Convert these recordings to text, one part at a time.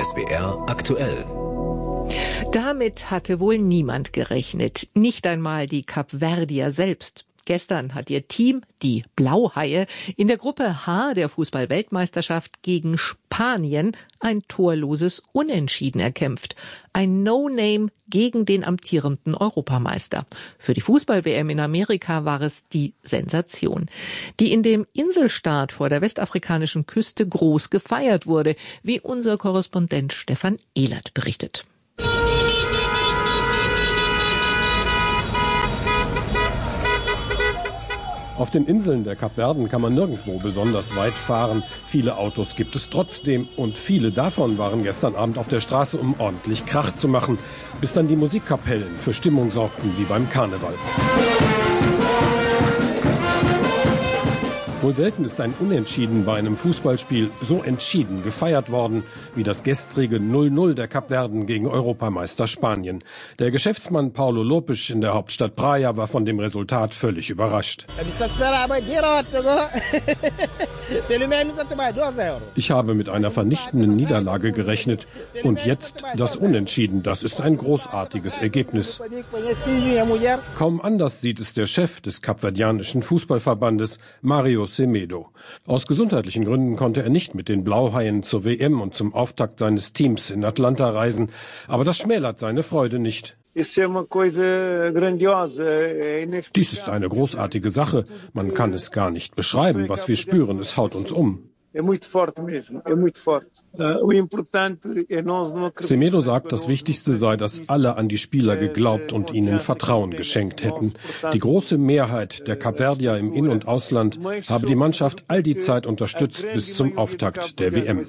SWR aktuell. Damit hatte wohl niemand gerechnet, nicht einmal die Kapverdier selbst. Gestern hat ihr Team, die Blauhaie, in der Gruppe H der Fußball-Weltmeisterschaft gegen Spanien ein torloses Unentschieden erkämpft. Ein No-Name gegen den amtierenden Europameister. Für die Fußball-WM in Amerika war es die Sensation, die in dem Inselstaat vor der westafrikanischen Küste groß gefeiert wurde, wie unser Korrespondent Stefan Ehlert berichtet. Auf den Inseln der Kapverden kann man nirgendwo besonders weit fahren. Viele Autos gibt es trotzdem und viele davon waren gestern Abend auf der Straße, um ordentlich Krach zu machen, bis dann die Musikkapellen für Stimmung sorgten wie beim Karneval. Wohl selten ist ein Unentschieden bei einem Fußballspiel so entschieden gefeiert worden wie das gestrige 0-0 der Kapverden gegen Europameister Spanien. Der Geschäftsmann Paulo Lopes in der Hauptstadt Praia war von dem Resultat völlig überrascht. Ich habe mit einer vernichtenden Niederlage gerechnet und jetzt das Unentschieden. Das ist ein großartiges Ergebnis. Kaum anders sieht es der Chef des kapverdianischen Fußballverbandes, Mario Semedo. Aus gesundheitlichen Gründen konnte er nicht mit den Blauhaien zur WM und zum Auftakt seines Teams in Atlanta reisen. Aber das schmälert seine Freude nicht. Dies ist eine großartige Sache. Man kann es gar nicht beschreiben, was wir spüren. Es haut uns um. Semedo sagt, das Wichtigste sei, dass alle an die Spieler geglaubt und ihnen Vertrauen geschenkt hätten. Die große Mehrheit der Kapverdier im In- und Ausland habe die Mannschaft all die Zeit unterstützt bis zum Auftakt der WM.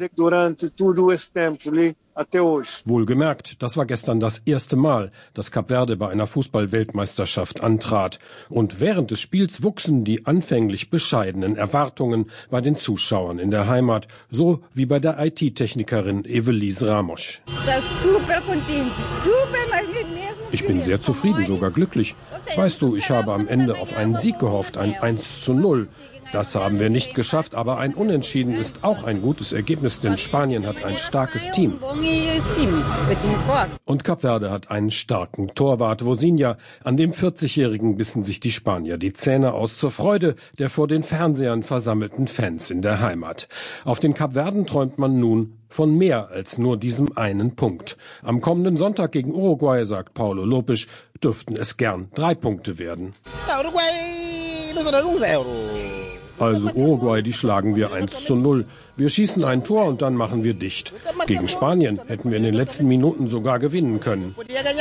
Wohlgemerkt, das war gestern das erste Mal, dass Kap Verde bei einer Fußball-Weltmeisterschaft antrat. Und während des Spiels wuchsen die anfänglich bescheidenen Erwartungen bei den Zuschauern in der Heimat, so wie bei der IT-Technikerin Evelise Ramos. Ich bin sehr zufrieden, sogar glücklich. Weißt du, ich habe am Ende auf einen Sieg gehofft, ein 1:0. Das haben wir nicht geschafft, aber ein Unentschieden ist auch ein gutes Ergebnis, denn Spanien hat ein starkes Team. Und Kap Verde hat einen starken Torwart, Vozinha. An dem 40-Jährigen bissen sich die Spanier die Zähne aus zur Freude der vor den Fernsehern versammelten Fans in der Heimat. Auf den Kapverden träumt man nun von mehr als nur diesem einen Punkt. Am kommenden Sonntag gegen Uruguay, sagt Paulo Lopes, dürften es gern 3 Punkte werden. Also Uruguay, die schlagen wir 1:0. Wir schießen ein Tor und dann machen wir dicht. Gegen Spanien hätten wir in den letzten Minuten sogar gewinnen können.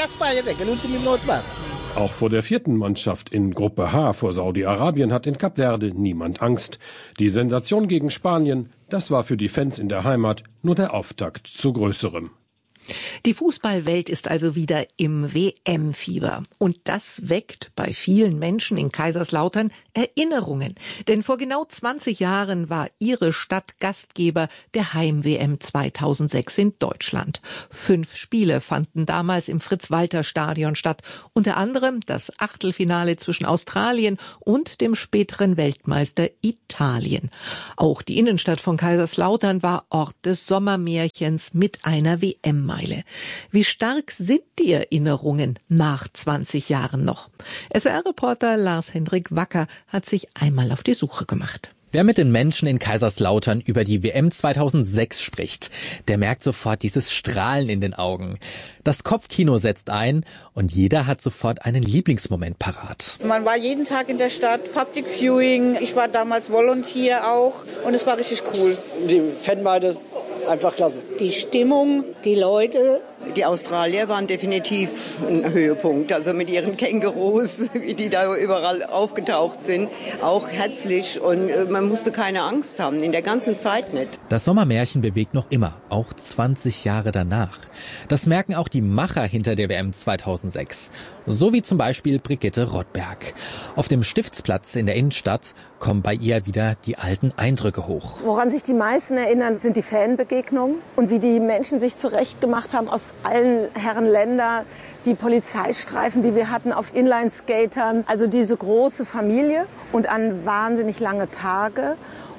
Auch vor der 4. Mannschaft in Gruppe H vor Saudi-Arabien hat in Kap Verde niemand Angst. Die Sensation gegen Spanien, das war für die Fans in der Heimat nur der Auftakt zu Größerem. Die Fußballwelt ist also wieder im WM-Fieber. Und das weckt bei vielen Menschen in Kaiserslautern Erinnerungen. Denn vor genau 20 Jahren war ihre Stadt Gastgeber der Heim-WM 2006 in Deutschland. 5 Spiele fanden damals im Fritz-Walter-Stadion statt. Unter anderem das Achtelfinale zwischen Australien und dem späteren Weltmeister Italien. Auch die Innenstadt von Kaiserslautern war Ort des Sommermärchens mit einer WM-Meile. Wie stark sind die Erinnerungen nach 20 Jahren noch? SWR-Reporter Lars-Hendrik Wacker hat sich einmal auf die Suche gemacht. Wer mit den Menschen in Kaiserslautern über die WM 2006 spricht, der merkt sofort dieses Strahlen in den Augen. Das Kopfkino setzt ein und jeder hat sofort einen Lieblingsmoment parat. Man war jeden Tag in der Stadt, Public Viewing. Ich war damals Volunteer auch und es war richtig cool. Die Fanmeile einfach klasse. Die Stimmung, die Leute. Die Australier waren definitiv ein Höhepunkt. Also mit ihren Kängurus, wie die da überall aufgetaucht sind. Auch herzlich und man musste keine Angst haben, in der ganzen Zeit nicht. Das Sommermärchen bewegt noch immer, auch 20 Jahre danach. Das merken auch die Macher hinter der WM 2006. So wie zum Beispiel Brigitte Rottberg. Auf dem Stiftsplatz in der Innenstadt kommen bei ihr wieder die alten Eindrücke hoch. Woran sich die meisten erinnern, sind die Fanbegegnungen und wie die Menschen sich zurechtgemacht haben aus allen Herren Länder, die Polizeistreifen, die wir hatten auf Inline-Skatern, also diese große Familie und an wahnsinnig lange Tage.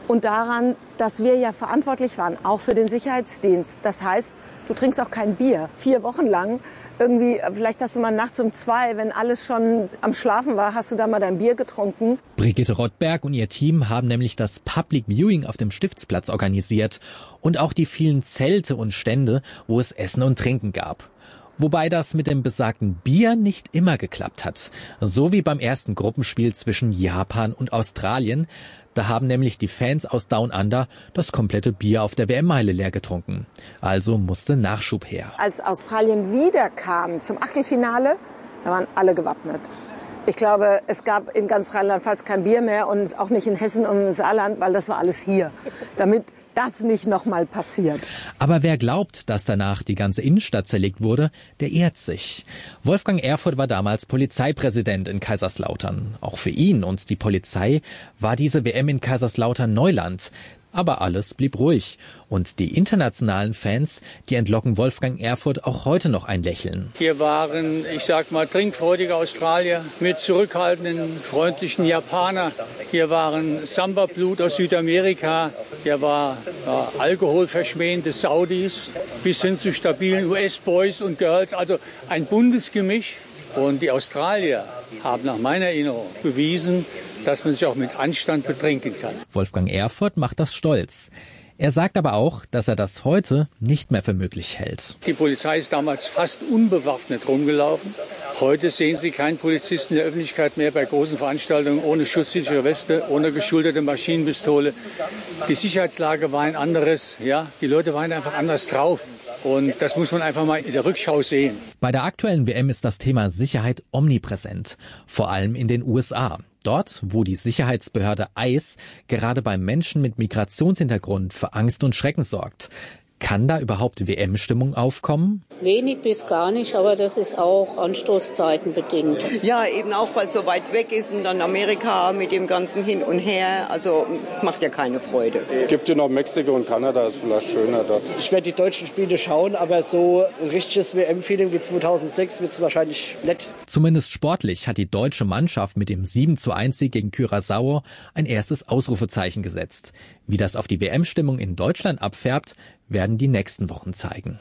und daran, dass wir ja verantwortlich waren, auch für den Sicherheitsdienst. Das heißt, du trinkst auch kein Bier 4 Wochen lang. Irgendwie, vielleicht hast du mal nachts um 2, wenn alles schon am Schlafen war, hast du da mal dein Bier getrunken. Brigitte Rottberg und ihr Team haben nämlich das Public Viewing auf dem Stiftsplatz organisiert und auch die vielen Zelte und Stände, wo es Essen und Trinken gab. Wobei das mit dem besagten Bier nicht immer geklappt hat. So wie beim ersten Gruppenspiel zwischen Japan und Australien. Da haben nämlich die Fans aus Down Under das komplette Bier auf der WM-Meile leer getrunken. Also musste Nachschub her. Als Australien wiederkam zum Achtelfinale, da waren alle gewappnet. Ich glaube, es gab in ganz Rheinland-Pfalz kein Bier mehr und auch nicht in Hessen und im Saarland, weil das war alles hier. Damit das nicht nochmal passiert. Aber wer glaubt, dass danach die ganze Innenstadt zerlegt wurde, der irrt sich. Wolfgang Erfurth war damals Polizeipräsident in Kaiserslautern. Auch für ihn und die Polizei war diese WM in Kaiserslautern Neuland. Aber alles blieb ruhig. Und die internationalen Fans, die entlocken Wolfgang Erfurth auch heute noch ein Lächeln. Hier waren, ich sag mal, trinkfreudige Australier mit zurückhaltenden, freundlichen Japaner. Hier waren Samba-Blut aus Südamerika. Hier war alkoholverschmähende Saudis bis hin zu stabilen US-Boys und Girls. Also ein buntes Gemisch. Und die Australier haben nach meiner Erinnerung bewiesen, dass man sich auch mit Anstand betrinken kann. Wolfgang Erfurth macht das stolz. Er sagt aber auch, dass er das heute nicht mehr für möglich hält. Die Polizei ist damals fast unbewaffnet rumgelaufen. Heute sehen Sie keinen Polizisten in der Öffentlichkeit mehr bei großen Veranstaltungen ohne schusssichere Weste, ohne geschulterte Maschinenpistole. Die Sicherheitslage war ein anderes. Ja, die Leute waren einfach anders drauf. Und das muss man einfach mal in der Rückschau sehen. Bei der aktuellen WM ist das Thema Sicherheit omnipräsent, vor allem in den USA. Dort, wo die Sicherheitsbehörde ICE gerade bei Menschen mit Migrationshintergrund für Angst und Schrecken sorgt. Kann da überhaupt WM-Stimmung aufkommen? Wenig bis gar nicht, aber das ist auch Anstoßzeiten bedingt. Ja, eben auch, weil es so weit weg ist und dann Amerika mit dem ganzen Hin und Her. Also macht ja keine Freude. Gibt ja noch Mexiko und Kanada, ist vielleicht schöner dort. Ich werde die deutschen Spiele schauen, aber so ein richtiges WM-Feeling wie 2006 wird es wahrscheinlich nett. Zumindest sportlich hat die deutsche Mannschaft mit dem 7:1-Sieg gegen Curaçao ein erstes Ausrufezeichen gesetzt. Wie das auf die WM-Stimmung in Deutschland abfärbt, werden die nächsten Wochen zeigen.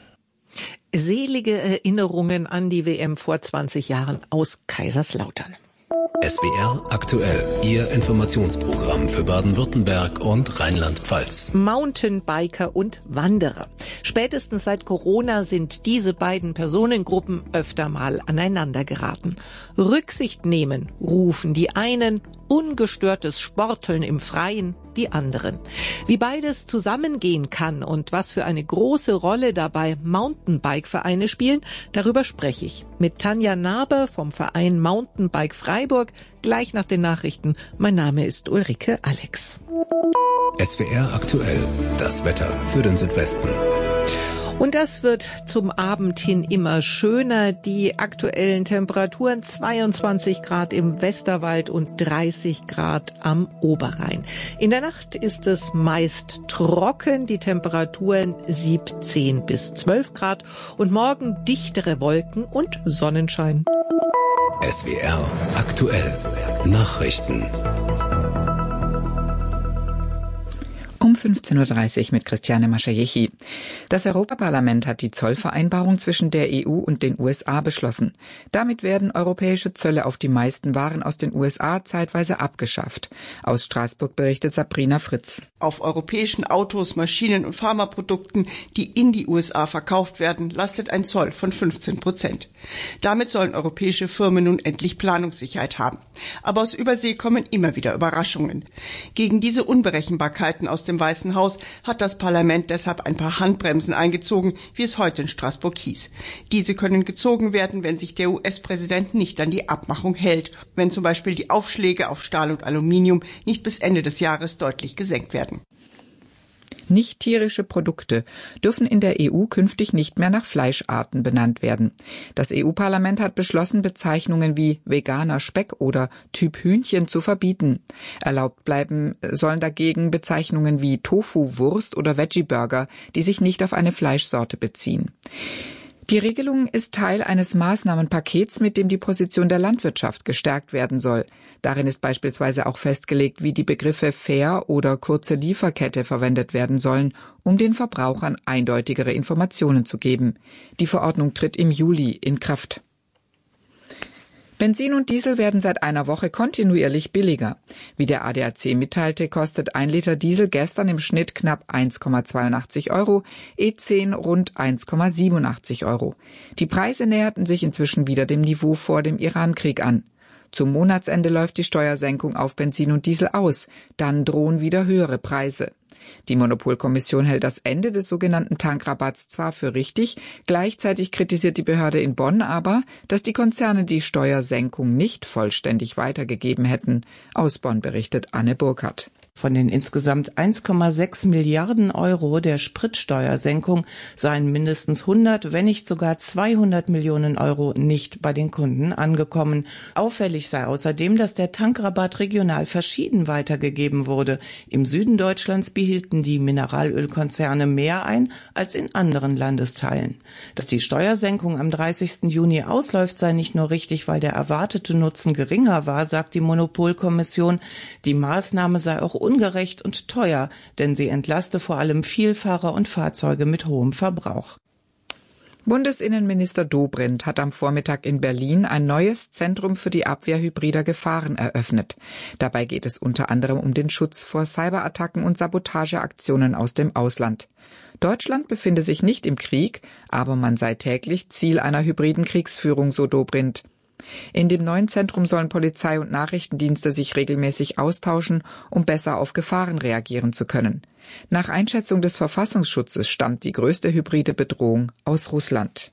Selige Erinnerungen an die WM vor 20 Jahren aus Kaiserslautern. SWR aktuell, Ihr Informationsprogramm für Baden-Württemberg und Rheinland-Pfalz. Mountainbiker und Wanderer. Spätestens seit Corona sind diese beiden Personengruppen öfter mal aneinander geraten. Rücksicht nehmen, rufen die einen, ungestörtes Sporteln im Freien die anderen. Wie beides zusammengehen kann und was für eine große Rolle dabei Mountainbike-Vereine spielen, darüber spreche ich mit Tanja Naber vom Verein Mountainbike Freiburg gleich nach den Nachrichten. Mein Name ist Ulrike Alex. SWR aktuell, das Wetter für den Südwesten. Und das wird zum Abend hin immer schöner. Die aktuellen Temperaturen 22 Grad im Westerwald und 30 Grad am Oberrhein. In der Nacht ist es meist trocken, die Temperaturen 17 bis 12 Grad und morgen dichtere Wolken und Sonnenschein. SWR aktuell, Nachrichten. Um 15.30 Uhr mit Christiane Maschajechi. Das Europaparlament hat die Zollvereinbarung zwischen der EU und den USA beschlossen. Damit werden europäische Zölle auf die meisten Waren aus den USA zeitweise abgeschafft. Aus Straßburg berichtet Sabrina Fritz. Auf europäischen Autos, Maschinen und Pharmaprodukten, die in die USA verkauft werden, lastet ein Zoll von 15%. Damit sollen europäische Firmen nun endlich Planungssicherheit haben. Aber aus Übersee kommen immer wieder Überraschungen. Gegen diese Unberechenbarkeiten aus dem Weißen Haus hat das Parlament deshalb ein paar Handbremsen eingezogen, wie es heute in Straßburg hieß. Diese können gezogen werden, wenn sich der US-Präsident nicht an die Abmachung hält, wenn zum Beispiel die Aufschläge auf Stahl und Aluminium nicht bis Ende des Jahres deutlich gesenkt werden. Nicht tierische Produkte dürfen in der EU künftig nicht mehr nach Fleischarten benannt werden. Das EU-Parlament hat beschlossen, Bezeichnungen wie veganer Speck oder Typ Hühnchen zu verbieten. Erlaubt bleiben sollen dagegen Bezeichnungen wie Tofu, Wurst oder Veggie-Burger, die sich nicht auf eine Fleischsorte beziehen. Die Regelung ist Teil eines Maßnahmenpakets, mit dem die Position der Landwirtschaft gestärkt werden soll. Darin ist beispielsweise auch festgelegt, wie die Begriffe fair oder kurze Lieferkette verwendet werden sollen, um den Verbrauchern eindeutigere Informationen zu geben. Die Verordnung tritt im Juli in Kraft. Benzin und Diesel werden seit einer Woche kontinuierlich billiger. Wie der ADAC mitteilte, kostet 1 Liter Diesel gestern im Schnitt knapp 1,82 €, E10 rund 1,87 €. Die Preise näherten sich inzwischen wieder dem Niveau vor dem Iran-Krieg an. Zum Monatsende läuft die Steuersenkung auf Benzin und Diesel aus. Dann drohen wieder höhere Preise. Die Monopolkommission hält das Ende des sogenannten Tankrabatts zwar für richtig, gleichzeitig kritisiert die Behörde in Bonn aber, dass die Konzerne die Steuersenkung nicht vollständig weitergegeben hätten. Aus Bonn berichtet Anne Burkhardt. Von den insgesamt 1,6 Milliarden € der Spritsteuersenkung seien mindestens 100, wenn nicht sogar 200 Millionen € nicht bei den Kunden angekommen. Auffällig sei außerdem, dass der Tankrabatt regional verschieden weitergegeben wurde. Im Süden Deutschlands behielten die Mineralölkonzerne mehr ein als in anderen Landesteilen. Dass die Steuersenkung am 30. Juni ausläuft, sei nicht nur richtig, weil der erwartete Nutzen geringer war, sagt die Monopolkommission. Die Maßnahme sei auch ungerecht und teuer, denn sie entlaste vor allem Vielfahrer und Fahrzeuge mit hohem Verbrauch. Bundesinnenminister Dobrindt hat am Vormittag in Berlin ein neues Zentrum für die Abwehr hybrider Gefahren eröffnet. Dabei geht es unter anderem um den Schutz vor Cyberattacken und Sabotageaktionen aus dem Ausland. Deutschland befinde sich nicht im Krieg, aber man sei täglich Ziel einer hybriden Kriegsführung, so Dobrindt. In dem neuen Zentrum sollen Polizei und Nachrichtendienste sich regelmäßig austauschen, um besser auf Gefahren reagieren zu können. Nach Einschätzung des Verfassungsschutzes stammt die größte hybride Bedrohung aus Russland.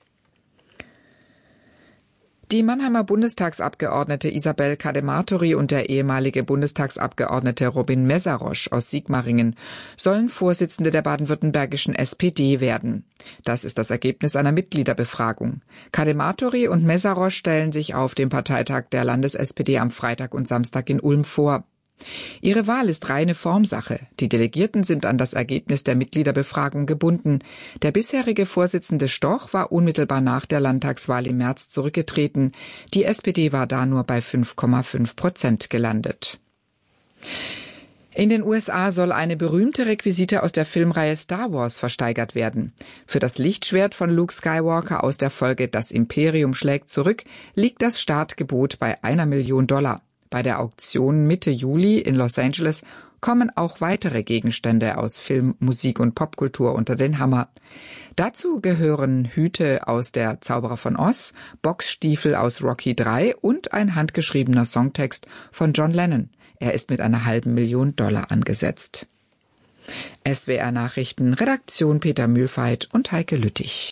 Die Mannheimer Bundestagsabgeordnete Isabel Kadematori und der ehemalige Bundestagsabgeordnete Robin Meszaros aus Sigmaringen sollen Vorsitzende der baden-württembergischen SPD werden. Das ist das Ergebnis einer Mitgliederbefragung. Kadematori und Meszaros stellen sich auf dem Parteitag der Landes-SPD am Freitag und Samstag in Ulm vor. Ihre Wahl ist reine Formsache. Die Delegierten sind an das Ergebnis der Mitgliederbefragung gebunden. Der bisherige Vorsitzende Stoch war unmittelbar nach der Landtagswahl im März zurückgetreten. Die SPD war da nur bei 5,5% gelandet. In den USA soll eine berühmte Requisite aus der Filmreihe Star Wars versteigert werden. Für das Lichtschwert von Luke Skywalker aus der Folge Das Imperium schlägt zurück liegt das Startgebot bei $1 Million. Bei der Auktion Mitte Juli in Los Angeles kommen auch weitere Gegenstände aus Film, Musik und Popkultur unter den Hammer. Dazu gehören Hüte aus Der Zauberer von Oz, Boxstiefel aus Rocky 3 und ein handgeschriebener Songtext von John Lennon. Er ist mit einer $500.000 angesetzt. SWR Nachrichten, Redaktion Peter Mühlfeit und Heike Lüttich.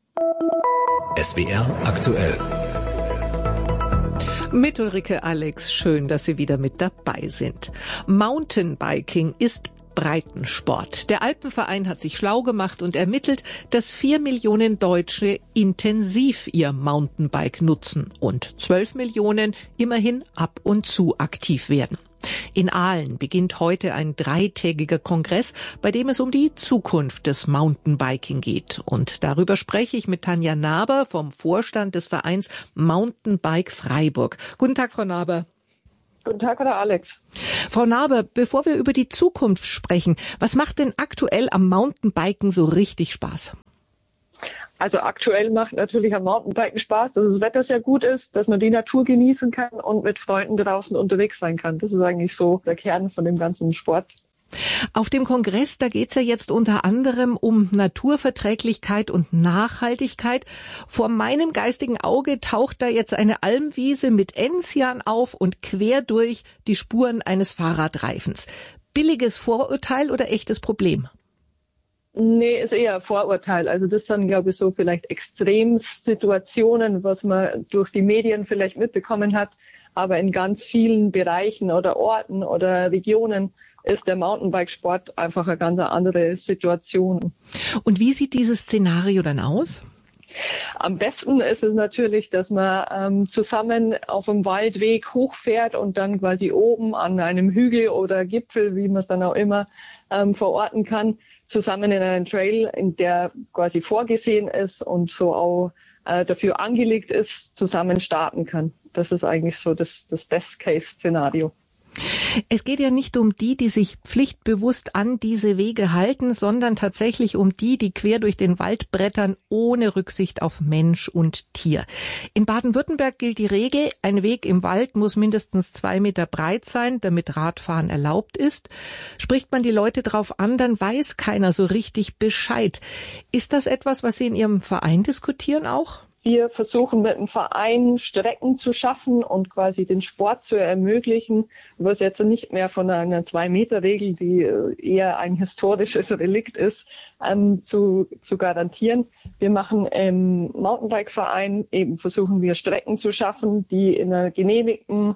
SWR aktuell. Mit Ulrike Alex, schön, dass Sie wieder mit dabei sind. Mountainbiking ist Breitensport. Der Alpenverein hat sich schlau gemacht und ermittelt, dass 4 Millionen Deutsche intensiv ihr Mountainbike nutzen und 12 Millionen immerhin ab und zu aktiv werden. In Aalen beginnt heute ein 3-tägiger Kongress, bei dem es um die Zukunft des Mountainbiking geht. Und darüber spreche ich mit Tanja Naber vom Vorstand des Vereins Mountainbike Freiburg. Guten Tag, Frau Naber. Guten Tag, Herr Alex. Frau Naber, bevor wir über die Zukunft sprechen, was macht denn aktuell am Mountainbiken so richtig Spaß? Also aktuell macht natürlich am Mountainbiken Spaß, dass das Wetter sehr gut ist, dass man die Natur genießen kann und mit Freunden draußen unterwegs sein kann. Das ist eigentlich so der Kern von dem ganzen Sport. Auf dem Kongress, da geht's ja jetzt unter anderem um Naturverträglichkeit und Nachhaltigkeit. Vor meinem geistigen Auge taucht da jetzt eine Almwiese mit Enzian auf und quer durch die Spuren eines Fahrradreifens. Billiges Vorurteil oder echtes Problem? Nee, ist eher ein Vorurteil. Also das sind, glaube ich, so vielleicht Extremsituationen, was man durch die Medien vielleicht mitbekommen hat. Aber in ganz vielen Bereichen oder Orten oder Regionen ist der Mountainbikesport einfach eine ganz andere Situation. Und wie sieht dieses Szenario dann aus? Am besten ist es natürlich, dass man zusammen auf einem Waldweg hochfährt und dann quasi oben an einem Hügel oder Gipfel, wie man es dann auch immer verorten kann, zusammen in einen Trail, in der quasi vorgesehen ist und so auch dafür angelegt ist, zusammen starten kann. Das ist eigentlich so das Best-Case-Szenario. Es geht ja nicht um die sich pflichtbewusst an diese Wege halten, sondern tatsächlich um die quer durch den Wald brettern, ohne Rücksicht auf Mensch und Tier. In Baden-Württemberg gilt die Regel, ein Weg im Wald muss mindestens 2 Meter breit sein, damit Radfahren erlaubt ist. Spricht man die Leute drauf an, dann weiß keiner so richtig Bescheid. Ist das etwas, was Sie in Ihrem Verein diskutieren auch? Wir versuchen mit dem Verein Strecken zu schaffen und quasi den Sport zu ermöglichen, was jetzt nicht mehr von einer 2-Meter-Regel, die eher ein historisches Relikt ist, zu garantieren. Wir machen im Mountainbike-Verein versuchen wir Strecken zu schaffen, die in einer genehmigten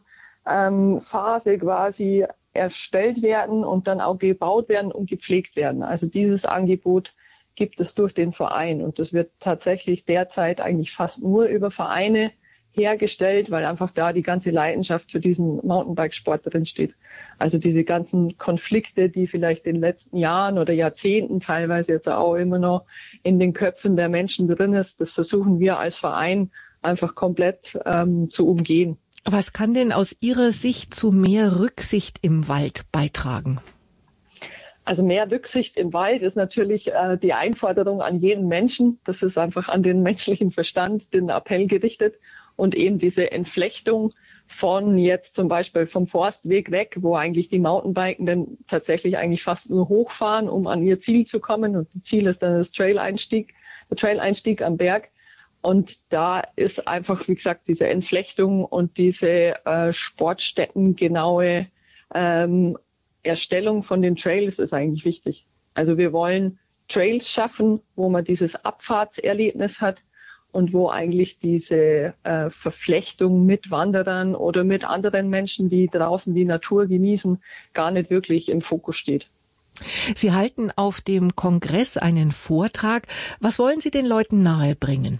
Phase quasi erstellt werden und dann auch gebaut werden und gepflegt werden. Also dieses Angebot gibt es durch den Verein und das wird tatsächlich derzeit eigentlich fast nur über Vereine hergestellt, weil einfach da die ganze Leidenschaft für diesen Mountainbikesport drin steht. Also diese ganzen Konflikte, die vielleicht in den letzten Jahren oder Jahrzehnten teilweise jetzt auch immer noch in den Köpfen der Menschen drin ist, das versuchen wir als Verein einfach komplett zu umgehen. Was kann denn aus Ihrer Sicht zu mehr Rücksicht im Wald beitragen? Also mehr Rücksicht im Wald ist natürlich die Einforderung an jeden Menschen. Das ist einfach an den menschlichen Verstand, den Appell gerichtet. Und eben diese Entflechtung von jetzt zum Beispiel vom Forstweg weg, wo eigentlich die Mountainbikenden tatsächlich eigentlich fast nur hochfahren, um an ihr Ziel zu kommen. Und das Ziel ist dann der Trail-Einstieg am Berg. Und da ist einfach, wie gesagt, diese Entflechtung und diese sportstättengenaue Erstellung von den Trails ist eigentlich wichtig. Also wir wollen Trails schaffen, wo man dieses Abfahrtserlebnis hat und wo eigentlich diese Verflechtung mit Wanderern oder mit anderen Menschen, die draußen die Natur genießen, gar nicht wirklich im Fokus steht. Sie halten auf dem Kongress einen Vortrag. Was wollen Sie den Leuten nahebringen?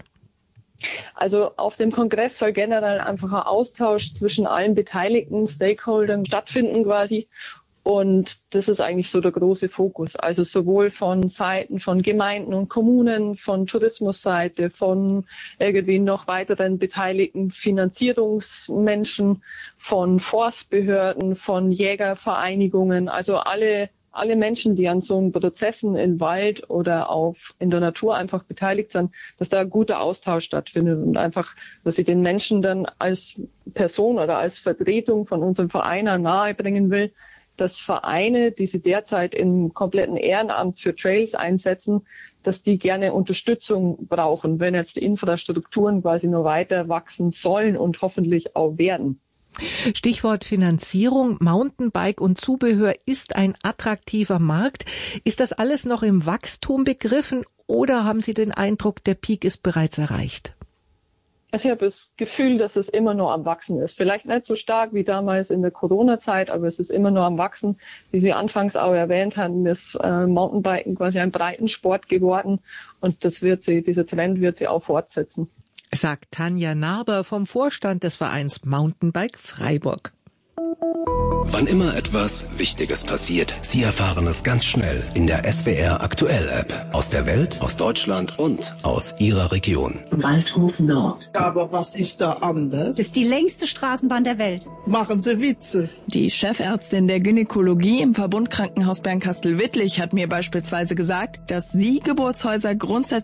Also auf dem Kongress soll generell einfach ein Austausch zwischen allen beteiligten Stakeholdern stattfinden quasi. Und das ist eigentlich so der große Fokus. Also sowohl von Seiten von Gemeinden und Kommunen, von Tourismusseite, von irgendwie noch weiteren beteiligten Finanzierungsmenschen, von Forstbehörden, von Jägervereinigungen, also alle Menschen, die an so Prozessen im Wald oder in der Natur einfach beteiligt sind, dass da ein guter Austausch stattfindet und einfach, dass ich den Menschen dann als Person oder als Vertretung von unserem Verein nahebringen will, dass Vereine, die sie derzeit im kompletten Ehrenamt für Trails einsetzen, dass die gerne Unterstützung brauchen, wenn jetzt die Infrastrukturen quasi nur weiter wachsen sollen und hoffentlich auch werden. Stichwort Finanzierung, Mountainbike und Zubehör ist ein attraktiver Markt. Ist das alles noch im Wachstum begriffen oder haben Sie den Eindruck, der Peak ist bereits erreicht? Also ich habe das Gefühl, dass es immer noch am Wachsen ist. Vielleicht nicht so stark wie damals in der Corona-Zeit, aber es ist immer noch am Wachsen. Wie Sie anfangs auch erwähnt hatten, ist Mountainbiken quasi ein Breitensport geworden und dieser Trend wird sie auch fortsetzen. Sagt Tanja Narber vom Vorstand des Vereins Mountainbike Freiburg. Wann immer etwas Wichtiges passiert, Sie erfahren es ganz schnell in der SWR Aktuell App. Aus der Welt, aus Deutschland und aus Ihrer Region. Waldhof Nord. Aber was ist da anders? Das ist die längste Straßenbahn der Welt. Machen Sie Witze. Die Chefärztin der Gynäkologie im Verbundkrankenhaus Bernkastel-Wittlich hat mir beispielsweise gesagt, dass sie Geburtshäuser grundsätzlich